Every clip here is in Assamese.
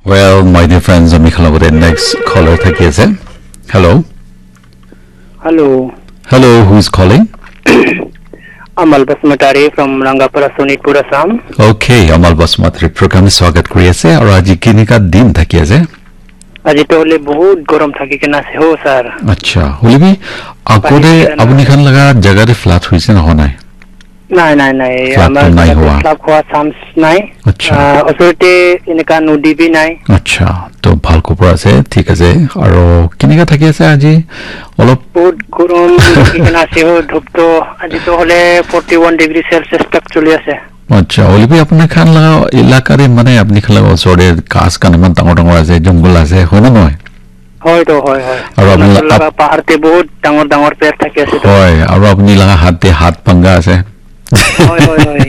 Well, my dear friends, আমি খেলাবতে next caller থাকি আছে. Hello. Hello. Hello, who is calling? Amal Basmatari from Rangapura, Sonitpur, Assam. Okay, Amal Basmatari program স্বাগত কৰি আছে আৰু আজি কিনিকা দিন থাকি আছে. আজি তো হলে বহুত গরম থাকি কেনা আছে হো স্যার. আচ্ছা, হলিবি আগতে আপুনি খান লাগা জায়গাতে ফ্ল্যাট হইছে না নাই? নাই আমার ফ্ল্যাট হওয়া চান্স নাই. আচ্ছা ওচৰতে এনেকা নদী বি নাই. আচ্ছা তো ভাল খবৰ আছে ঠিক আছে আৰু কিনিকা থাকি আছে আজি অলপ বহুত গৰম থাকি কেনা আছে হো ধুপটো আজি তো হলে 41 ডিগ্ৰী সেলসিয়াস তক চলি আছে. আচ্ছা হলিবি আপোনাৰ খান লাগা এলাকাৰে মানে আপুনি খান লাগা ওচৰতে গাছ কানমান ডাঙৰ ডাঙৰ আছে জংগল আছে হয় না নহয়? হয় আৰু আপুনি লাগা পাহাৰতে বহুত ডাঙৰ ডাঙৰ পেৰ থাকি আছে. হয় আৰু আপুনি লাগা হাতে হাত পাঙ্গা আছে. হয়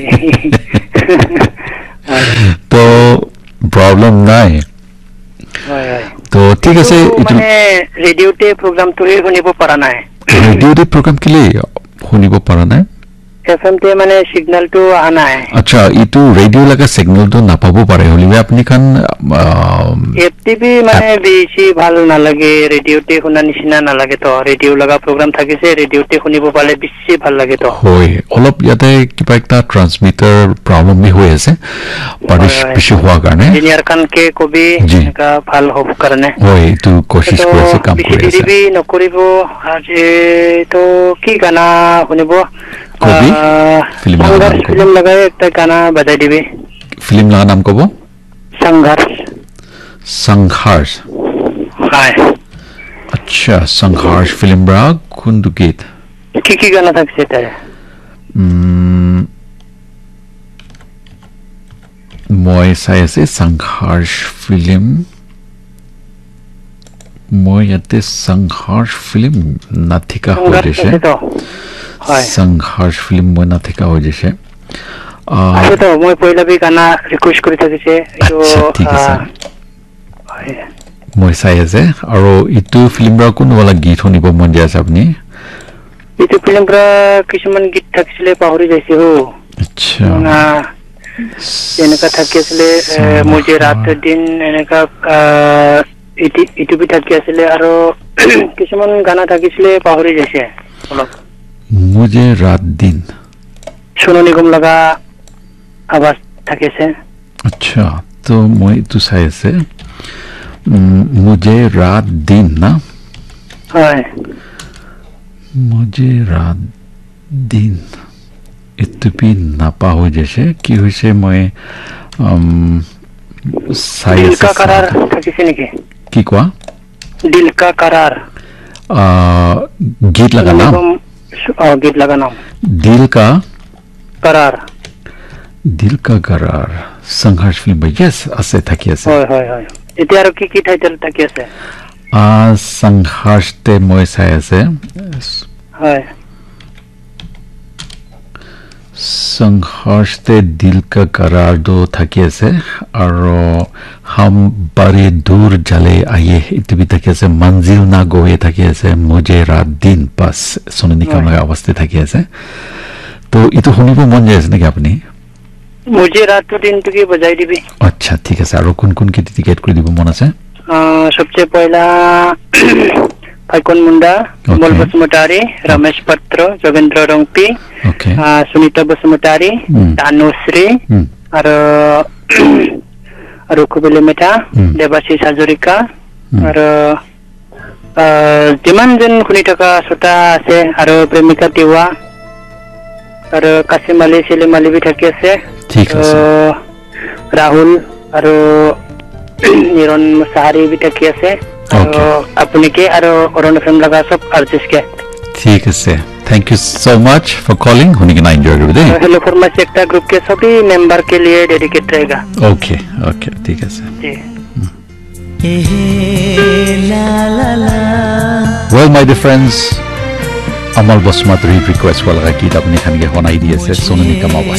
তো প্রবলেম নাই. তো ঠিক আছে মানে রেডিওতে প্রোগ্রাম তুলি শুনিব পারা নাই. রেডিওতে প্রোগ্রাম কিলে শুনিব পারা নাই? এফএম তে মানে সিগন্যালটো আহা নাই. আচ্ছা ইটো রেডিও লাগা সিগন্যালটো নাপাবো পারে হলিবে আপনি খান এফটিভি মানে বেশি ভালো না লাগে রেডিওতে শুনা নিচিনা না লাগে তো রেডিও লাগা প্রোগ্রাম থাকিছে রেডিওতে শুনিব পালে বেশি ভাল লাগে তো হয় অলপ ইয়াতে কিবা একটা ট্রান্সমিটার প্রবলেম বি হৈ আছে বেশি হওয়ার কারণে ইঞ্জিনিয়ার কানকে কবি একা ভাল হব কারণে হয় তো কোশিশ কৰিছে কাম কৰি আছে টিভি নকৰিব আজি তো কি গানা শুনিব কবি ফিল্ম লগাই একটা গানা বাজাই দিবি ফিল্ম লাগা নাম কব সংঘর্ষ হয় আচ্ছা সংঘর্ষ ফিল্ম ব্রা কোনটো গীত কি গানা থাকছে তারে মই চাই আছে সংঘর্ষ ফিল্ম মই ইয়াতে সংঘর্ষ ফিল্ম নাথিকা হৈ গৈছে সংঘর্ষ ফিল্ম মই নাথিকা হৈ গৈছে আচ্ছা তো মই পয়লা বি গানা রিকোয়েস্ট কৰি থাকিছে এটো ঠিক আছে মই চাই আছে আৰু ইটো ফিল্মৰ কোনৱালা গীত শুনিব মন যায় আছে আপুনি ইটো ফিল্মৰ কিছুমান গীত থাকিছিলে পাহৰি যাইছে হো আচ্ছা না এনেকা থাকিছিলে মুজে রাত দিন এনেকা ইটো বি থাকি আছিলে আৰু কিছুমান গানা থাকিছিলে পাহৰি যাইছে অলপ মুজে রাত দিন সোনু নিগম লগা আৱাজ থাকিছে আচ্ছা তো মই ইটো চাই আছে मुझे रात दिन ना मुझे रात दिन इतुपी नापा हो जैसे कि हुईसे मैं दिल का करार থাকিছে নেকি কি কোৱা दिल का करार गीत लगा नाम गीत लगा नाम दिल का करार संघर्ष फिल्म यस আছে থাকি আছে হয় এতিয়া আৰু কি টাইটেল থাকি আছে সংঘর্ষ তে মই চাই আছে হয় संघर्ष ते दिल का करार दो থাকি আছে আৰু हम बड़े दूर चले आए इतु भी থাকি আছে मंजिल ना गोए থাকি আছে मुझे रात दिन बस সোনু নিগম লগা অৱস্থা থাকি আছে তো ইটো শুনিব মন যায় আছে নেকি আপুনি मुझे रात दिन तो की बजाई दिबी अच्छा ठीक है और कौन की टिकट कर দিব মন আছে सबसे पहला फाइकन मुंडा मोल बसुमतारी रमेश पत्र जोगेंद्र रंगपी सुनीता बसुमतारी तानुश्री और रुकुबेले मेटा देवाशीष हाजरिका और जिमान जन खुनी टका सोटा আছে और प्रेमिका तिवा और कासिम अली सेलिम अली भी থাকি আছে ঠিক আছে राहुल और निरन सहारी भी থাকি আছে और अपने के और अरुण फिल्म लगा सब आर्टिस्ट के ठीक है thank you so much for calling होने के ना एंजॉय कर दे हेलो फॉर्मा सेक्टर ग्रुप के सभी मेंबर के लिए डेडिकेट रहेगा ओके ओके ठीक है जी well my dear friends Amal Basumatary request वाला गीत अपनी खान के होना ही दिए से सोनू निगम